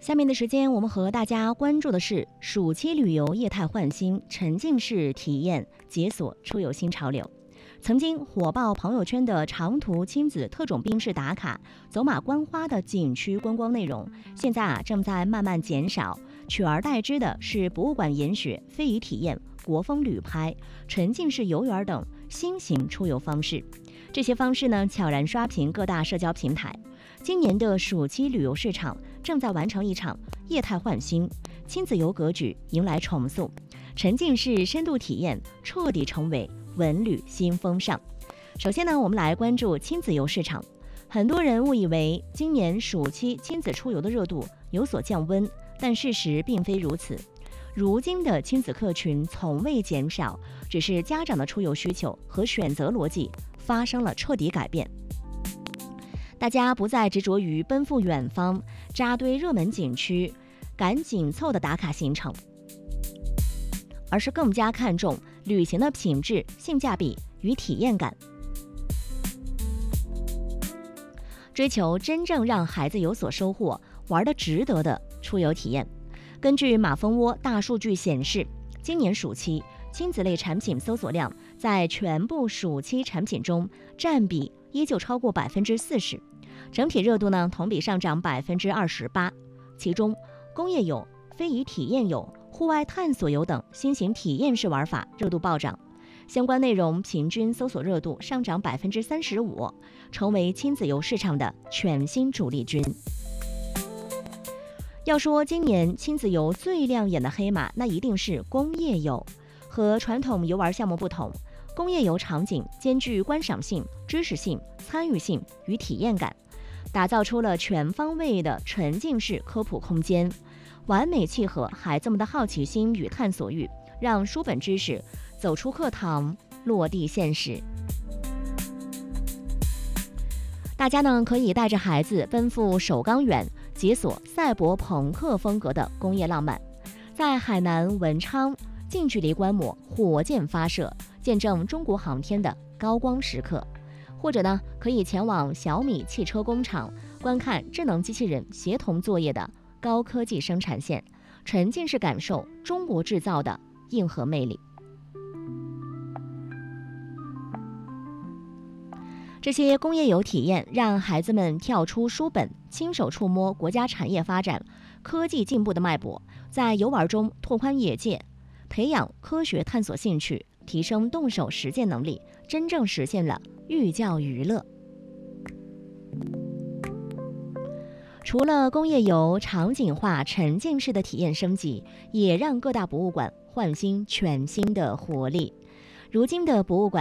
下面的时间，我们和大家关注的是暑期旅游业态焕新，沉浸式体验解锁出游新潮流。曾经火爆朋友圈的长途亲子特种兵式打卡、走马观花的景区观光内容，现在正在慢慢减少，取而代之的是博物馆研学、非遗体验、国风旅拍、沉浸式游园等新型出游方式。这些方式呢，悄然刷屏各大社交平台。今年的暑期旅游市场正在完成一场业态焕新，亲子游格局迎来重塑，沉浸式深度体验彻底成为文旅新风尚。首先呢，我们来关注亲子游市场。很多人误以为今年暑期亲子出游的热度有所降温，但事实并非如此。如今的亲子客群从未减少，只是家长的出游需求和选择逻辑发生了彻底改变。大家不再执着于奔赴远方、扎堆热门景区、赶紧凑的打卡行程，而是更加看重旅行的品质、性价比与体验感，追求真正让孩子有所收获、玩得值得的出游体验。根据马蜂窝大数据显示，今年暑期亲子类产品搜索量在全部暑期产品中占比依旧超过40%，整体热度呢同比上涨28%。其中，工业游、非遗体验游、户外探索游等新型体验式玩法热度暴涨，相关内容平均搜索热度上涨35%，成为亲子游市场的全新主力军。要说今年亲子游最亮眼的黑马，那一定是工业游。和传统游玩项目不同，工业游场景兼具观赏性、知识性、参与性与体验感，打造出了全方位的沉浸式科普空间，完美契合孩子们的好奇心与探索欲，让书本知识走出课堂，落地现实。大家呢可以带着孩子奔赴首钢园，解锁赛博朋克风格的工业浪漫，在海南文昌近距离观摩火箭发射，见证中国航天的高光时刻。或者呢，可以前往小米汽车工厂，观看智能机器人协同作业的高科技生产线，沉浸式感受中国制造的硬核魅力。这些工业游体验让孩子们跳出书本，亲手触摸国家产业发展、科技进步的脉搏，在游玩中拓宽眼界，培养科学探索兴趣，提升动手实践能力，真正实现了寓教于乐。除了工业游场景化、沉浸式的体验升级，也让各大博物馆焕新全新的活力。如今的博物馆